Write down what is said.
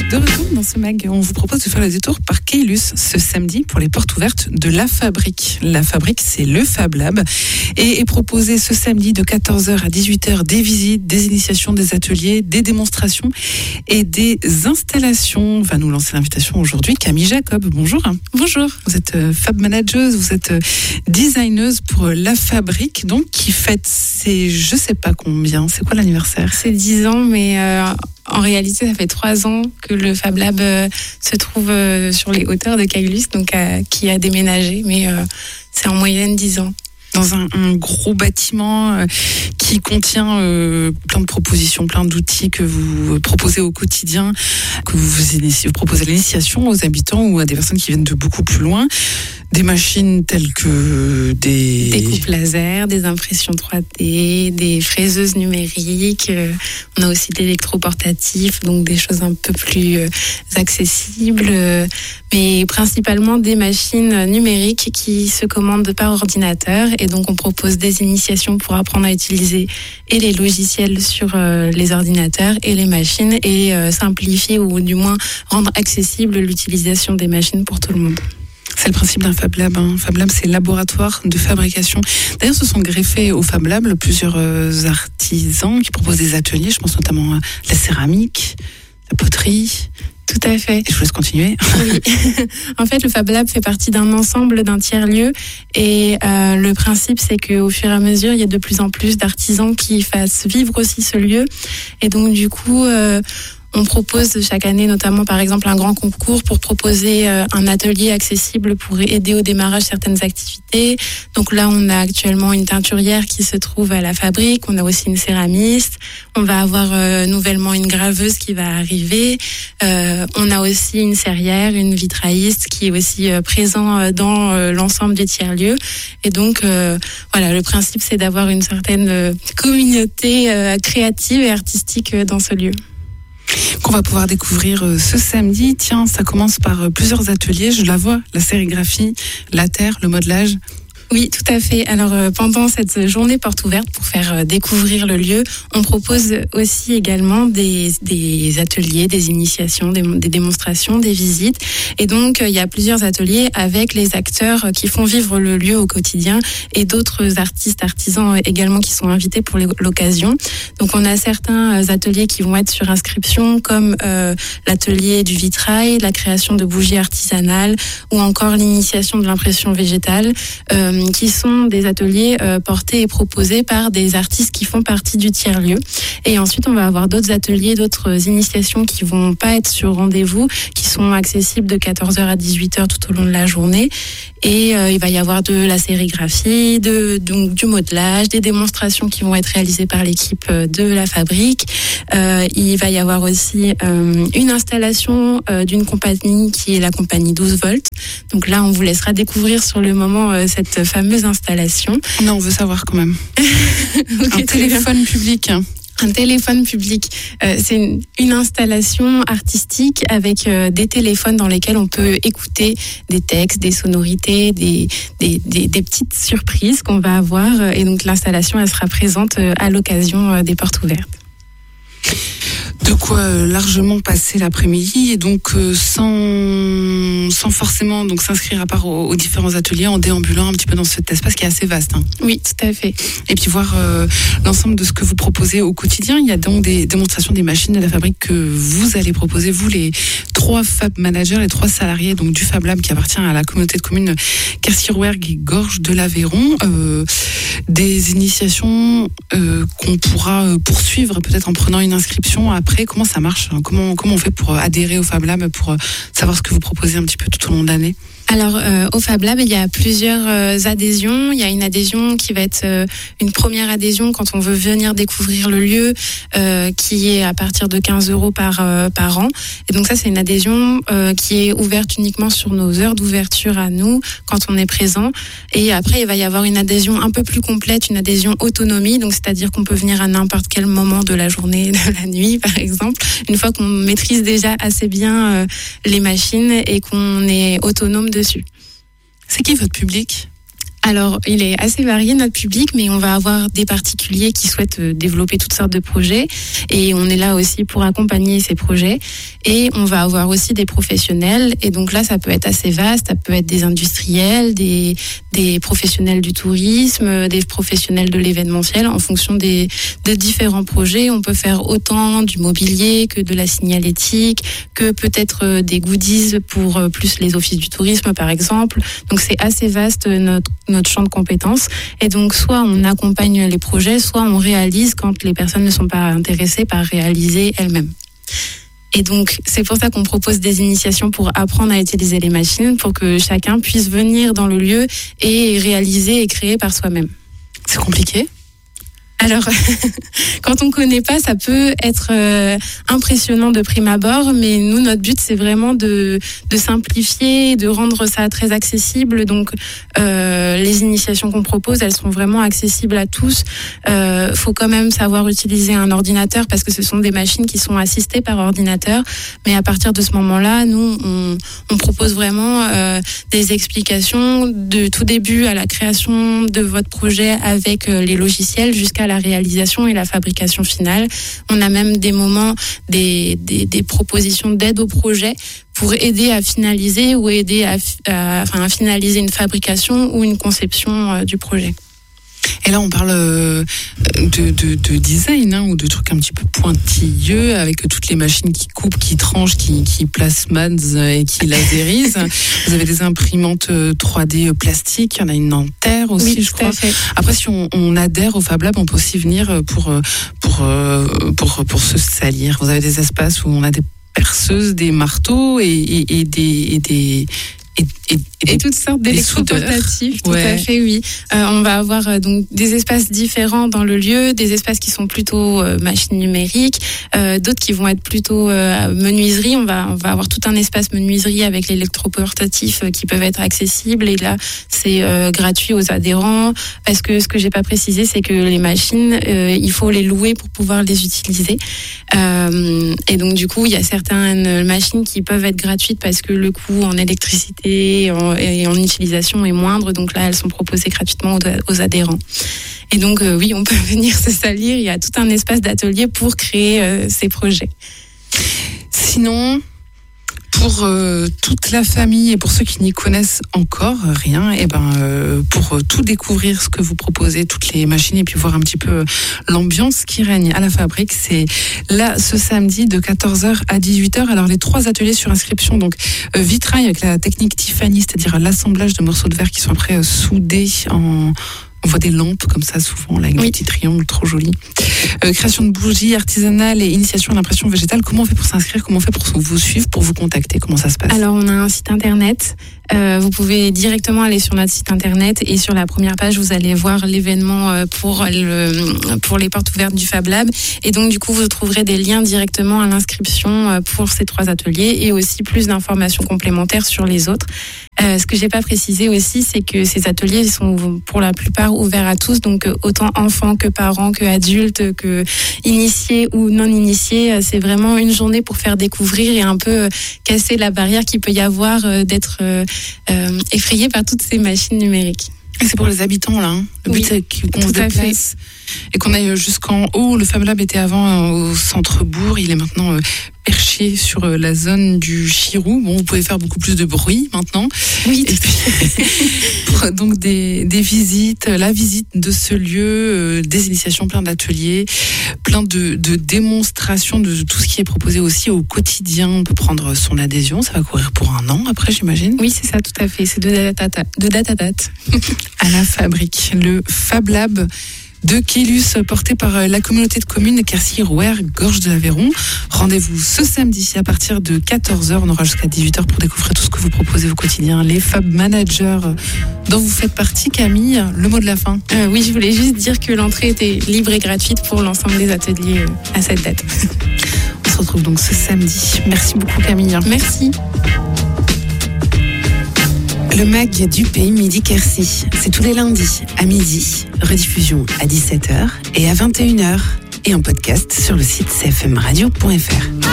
De retour dans ce mag, on vous propose de faire le détour par Caylus ce samedi pour les portes ouvertes de La Fabrique. La Fabrique, c'est le Fab Lab et est proposé ce samedi de 14h à 18h des visites, des initiations, des ateliers, des démonstrations et des installations. Va nous lancer l'invitation aujourd'hui Camille Jacob. Bonjour. Bonjour. Vous êtes Fab Manageuse, vous êtes designeuse pour La Fabrique, donc qui fête ses je sais pas combien. C'est quoi l'anniversaire ? C'est 10 ans, mais en réalité, ça fait 3 ans que le Fab Lab se trouve sur les hauteurs de Caylus, donc qui a déménagé, mais c'est en moyenne 10 ans. Dans un gros bâtiment qui contient plein de propositions, plein d'outils que vous proposez au quotidien, que vous proposez à l'initiation aux habitants ou à des personnes qui viennent de beaucoup plus loin. Des machines telles que des coupes laser, des impressions 3D, des fraiseuses numériques. On a aussi des électroportatifs, donc des choses un peu plus accessibles, mais principalement des machines numériques qui se commandent par ordinateur. Et donc on propose des initiations pour apprendre à utiliser et les logiciels sur les ordinateurs et les machines et simplifier ou du moins rendre accessible l'utilisation des machines pour tout le monde. C'est le principe d'un Fab Lab. Fab Lab, c'est laboratoire de fabrication. D'ailleurs, se sont greffés au Fab Lab plusieurs artisans qui proposent des ateliers. Je pense notamment à la céramique, la poterie. Tout à fait. Et je vous laisse continuer. Oui. En fait, le Fab Lab fait partie d'un ensemble, d'un tiers-lieu. Et le principe, c'est qu'au fur et à mesure, il y a de plus en plus d'artisans qui fassent vivre aussi ce lieu. Et donc, du coup, on propose chaque année, notamment par exemple un grand concours pour proposer un atelier accessible pour aider au démarrage certaines activités. Donc là, on a actuellement une teinturière qui se trouve à La Fabrique. On a aussi une céramiste. On va avoir nouvellement une graveuse qui va arriver. On a aussi une serrière, une vitrailliste qui est aussi présent dans l'ensemble des tiers-lieux. Et donc, voilà, le principe, c'est d'avoir une certaine communauté créative et artistique dans ce lieu. Qu'on va pouvoir découvrir ce samedi. Tiens, ça commence par plusieurs ateliers. Je la vois, la sérigraphie, la terre, le modelage. Oui, tout à fait. Alors, pendant cette journée porte ouverte, pour faire découvrir le lieu, on propose aussi également des ateliers, des initiations, des démonstrations, des visites. Et donc, il y a plusieurs ateliers avec les acteurs qui font vivre le lieu au quotidien et d'autres artistes, artisans également qui sont invités pour l'occasion. Donc, on a certains ateliers qui vont être sur inscription, comme l'atelier du vitrail, la création de bougies artisanales ou encore l'initiation de l'impression végétale, qui sont des ateliers portés et proposés par des artistes qui font partie du tiers-lieu. Et ensuite, on va avoir d'autres ateliers, d'autres initiations qui vont pas être sur rendez-vous, qui sont accessibles de 14h à 18h tout au long de la journée. Et il va y avoir de la sérigraphie, donc du modelage, des démonstrations qui vont être réalisées par l'équipe de La Fabrique. Il va y avoir aussi une installation d'une compagnie qui est la compagnie 12 volts. Donc là, on vous laissera découvrir sur le moment cette fameuse installation. Non, on veut savoir quand même. Okay, un téléphone public. Un téléphone public, c'est une installation artistique avec des téléphones dans lesquels on peut écouter des textes, des sonorités, des petites surprises qu'on va avoir. Et donc l'installation, elle sera présente à l'occasion des portes ouvertes. De quoi largement passer l'après-midi et donc sans forcément donc s'inscrire à part aux différents ateliers, en déambulant un petit peu dans cet espace qui est assez vaste. Oui, tout à fait. Et puis voir l'ensemble de ce que vous proposez au quotidien. Il y a donc des démonstrations des machines de La Fabrique que vous allez proposer, vous les 3 Fab Managers, les 3 salariés donc du Fab Lab qui appartient à la communauté de communes Quercy-Rouergue et Gorges de l'Aveyron. Des initiations qu'on pourra poursuivre peut-être en prenant une inscription après. Comment ça marche ? Comment on fait pour adhérer au Fab Lab, pour savoir ce que vous proposez un petit peu tout au long de l'année ? Alors, au Fab Lab, il y a plusieurs adhésions. Il y a une adhésion qui va être une première adhésion quand on veut venir découvrir le lieu, qui est à partir de 15 € par an. Et donc ça, c'est une adhésion qui est ouverte uniquement sur nos heures d'ouverture à nous, quand on est présent. Et après, il va y avoir une adhésion un peu plus complète, une adhésion autonomie. Donc, c'est-à-dire qu'on peut venir à n'importe quel moment de la journée, de la nuit, par exemple, une fois qu'on maîtrise déjà assez bien les machines et qu'on est autonome dessus. C'est qui votre public ? Alors, il est assez varié, notre public, mais on va avoir des particuliers qui souhaitent développer toutes sortes de projets. Et on est là aussi pour accompagner ces projets. Et on va avoir aussi des professionnels. Et donc là, ça peut être assez vaste. Ça peut être des industriels, des professionnels du tourisme, des professionnels de l'événementiel. En fonction des différents projets, on peut faire autant du mobilier que de la signalétique, que peut-être des goodies pour plus les offices du tourisme, par exemple. Donc c'est assez vaste notre champ de compétences. Et donc soit on accompagne les projets, soit on réalise quand les personnes ne sont pas intéressées par réaliser elles-mêmes. Et donc, c'est pour ça qu'on propose des initiations pour apprendre à utiliser les machines, pour que chacun puisse venir dans le lieu et réaliser et créer par soi-même. C'est compliqué ? Alors, quand on connaît pas, ça peut être impressionnant de prime abord, mais nous, notre but, c'est vraiment de simplifier, de rendre ça très accessible. Donc, les initiations qu'on propose, elles sont vraiment accessibles à tous. Faut quand même savoir utiliser un ordinateur parce que ce sont des machines qui sont assistées par ordinateur. Mais à partir de ce moment-là, nous, on propose vraiment des explications de tout début à la création de votre projet avec les logiciels jusqu'à la réalisation et la fabrication finale. On a même des moments, des propositions d'aide au projet pour aider à finaliser ou aider à finaliser une fabrication ou une conception du projet. Et là, on parle de design ou de trucs un petit peu pointilleux avec toutes les machines qui coupent, qui tranchent, qui plasmadent et qui laserisent. Vous avez des imprimantes 3D plastiques, il y en a une en terre aussi, oui, je crois. Fait. Après, si on adhère au Fab Lab, on peut aussi venir pour se salir. Vous avez des espaces où on a des perceuses, des marteaux et toutes sortes d'électroportatifs, tout à fait, oui. On va avoir donc des espaces différents dans le lieu, des espaces qui sont plutôt machines numériques, d'autres qui vont être plutôt menuiserie. On va avoir tout un espace menuiserie avec l'électroportatif qui peuvent être accessibles. Et là, c'est gratuit aux adhérents parce que ce que j'ai pas précisé, c'est que les machines, il faut les louer pour pouvoir les utiliser. Et donc du coup, il y a certaines machines qui peuvent être gratuites parce que le coût en électricité et en utilisation est moindre, donc là elles sont proposées gratuitement aux adhérents. Et donc oui, on peut venir se salir, il y a tout un espace d'atelier pour créer ces projets. Sinon, pour toute la famille et pour ceux qui n'y connaissent encore rien, et pour tout découvrir ce que vous proposez, toutes les machines et puis voir un petit peu l'ambiance qui règne à la fabrique, c'est là ce samedi de 14h à 18h. Alors les 3 ateliers sur inscription, donc vitrail avec la technique Tiffany, c'est-à-dire l'assemblage de morceaux de verre qui sont après soudés on voit des lampes comme ça souvent, là, avec des petits triangles trop jolis. Création de bougies artisanales et initiation à l'impression végétale. Comment on fait pour s'inscrire? Comment on fait pour vous suivre, pour vous contacter? Comment ça se passe? Alors, on a un site internet. Vous pouvez directement aller sur notre site internet et sur la première page, vous allez voir l'événement pour les portes ouvertes du Fab Lab. Et donc, du coup, vous trouverez des liens directement à l'inscription pour ces 3 ateliers et aussi plus d'informations complémentaires sur les autres. Ce que j'ai pas précisé aussi, c'est que ces ateliers sont pour la plupart ouverts à tous, donc autant enfants que parents, que adultes, que initiés ou non initiés. C'est vraiment une journée pour faire découvrir et un peu casser la barrière qu'il peut y avoir d'être effrayé par toutes ces machines numériques. Et c'est pour les habitants là. Le but c'est qu'on se déplace et qu'on aille jusqu'en haut. Le Fab Lab était avant au centre-bourg, il est maintenant perché sur la zone du Chirou. Bon, vous pouvez faire beaucoup plus de bruit maintenant. Oui. Et puis, pour donc des visites, la visite de ce lieu, des initiations, plein d'ateliers, plein de démonstrations de tout ce qui est proposé aussi au quotidien. On peut prendre son adhésion, ça va courir pour 1 an après, j'imagine. Oui, c'est ça, tout à fait. C'est de date à date. À la fabrique, le Fab Lab de Quélus, porté par la communauté de communes Quercy-Rouergue, Gorge de l'Aveyron. Rendez-vous ce samedi à partir de 14h. On aura jusqu'à 18h pour découvrir tout ce que vous proposez au quotidien. Les Fab Managers dont vous faites partie, Camille, le mot de la fin. Oui, je voulais juste dire que l'entrée était libre et gratuite pour l'ensemble des ateliers à cette date. On se retrouve donc ce samedi. Merci beaucoup, Camille. Merci. Le MAG du Pays Midi Quercy, c'est tous les lundis à midi, rediffusion à 17h et à 21h et en podcast sur le site cfmradio.fr.